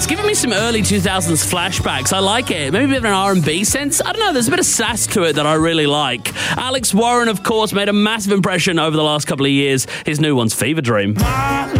It's giving me some early 2000s flashbacks. I like it. Maybe a bit of an R&B sense. I don't know, there's a bit of sass to it that I really like. Alex Warren, of course, made a massive impression over the last couple of years. His new one's Fever Dream.